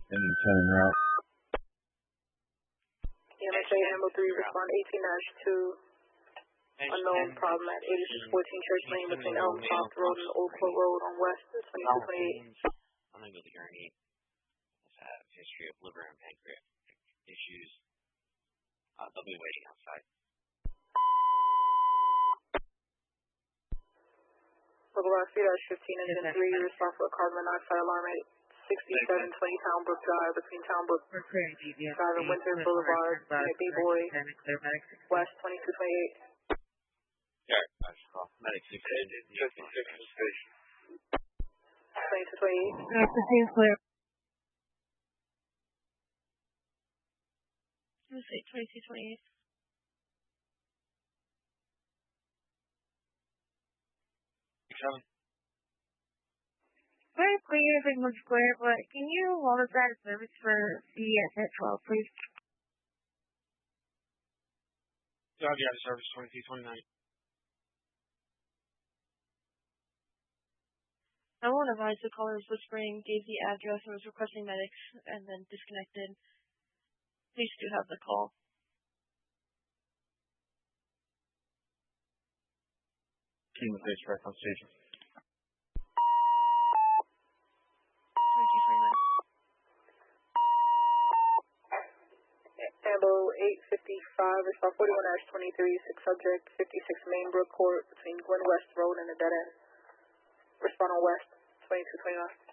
in 10 en route. MSA Amber 3, respond 18-2. Unknown problem at 8614 Church Lane between Elm Top Road and Old Court Road on West 2228. Unable to urinate. Has had a history of liver and pancreatic issues. They'll be waiting outside. Local Rock 15 Engine 3, respond for a carbon monoxide alarm at 6720 Townbrook Drive between Townbrook Drive and Winter Boulevard, Unit B-Boy, West 2228. Yeah, that's cool. Medic 6 ended. 2228. That's the same clear. 2228. Very clear, Sigma Square, but can you hold us out of service for CES at 12, please? Dog out of service 2229. I won't advise the caller was whispering, gave the address, and was requesting medics, and then disconnected. Please do have the call. Team of H back on station. 2229. Ambo 855, respond 41-23, 6 subject, 56 Main Brook Court between Glen West Road and the dead end. Respond on West 2229.